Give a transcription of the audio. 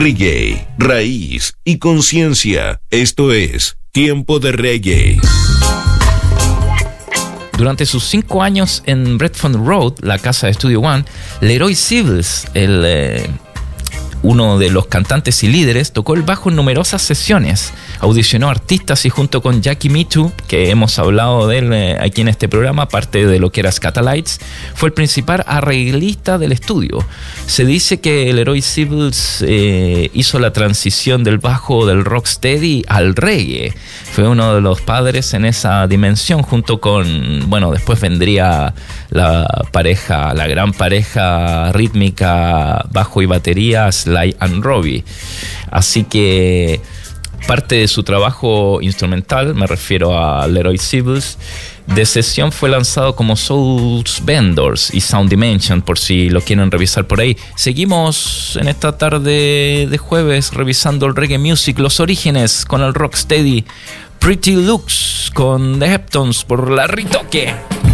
Reggae, raíz y conciencia. Esto es Tiempo de Reggae. Durante sus 5 años en Redfern Road, la casa de Studio One, Leroy Sibbles, uno de los cantantes y líderes, tocó el bajo en numerosas sesiones, audicionó artistas y junto con Jackie Mittoo, que hemos hablado de él aquí en este programa, aparte de lo que era Skatalites, fue el principal arreglista del estudio. Se dice que Leroy Sibbles hizo la transición del bajo del rocksteady al reggae. Fue uno de los padres en esa dimensión, junto con, bueno, después vendría la gran pareja rítmica, bajo y batería, Sly and Robbie. Así que parte de su trabajo instrumental, me refiero a Leroy Sibbles, de sesión fue lanzado como Souls Vendors y Sound Dimension, por si lo quieren revisar por ahí. Seguimos en esta tarde de jueves revisando el reggae music, los orígenes con el rocksteady. Pretty Looks con The Heptones por la Ritoque.